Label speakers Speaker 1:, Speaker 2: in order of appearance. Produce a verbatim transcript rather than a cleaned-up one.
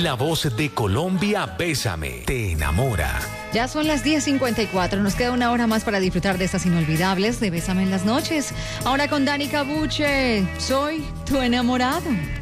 Speaker 1: La voz de Colombia, Bésame, te enamora.
Speaker 2: Ya son las diez cincuenta y cuatro, nos queda una hora más para disfrutar de estas inolvidables de Bésame en las noches. Ahora con Dani Cabuche, soy tu enamorado.